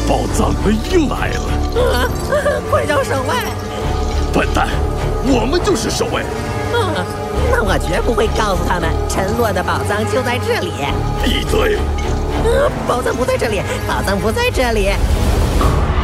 宝藏们又来了！ 快叫守卫！ 笨蛋，我们就是守卫。 那我绝不会告诉他们，沉落的宝藏就在这里。 闭嘴！ 宝藏不在这里，宝藏不在这里。